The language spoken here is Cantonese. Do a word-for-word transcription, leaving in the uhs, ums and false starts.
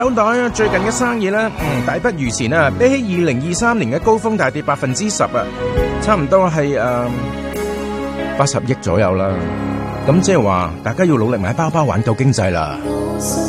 膠袋最近嘅生意咧，嗯，大不如前啊！比起二零二三年嘅高峰，大跌百分之十啊，差唔多係誒八十億左右啦。咁即係話，大家要努力買包包挽救經濟啦。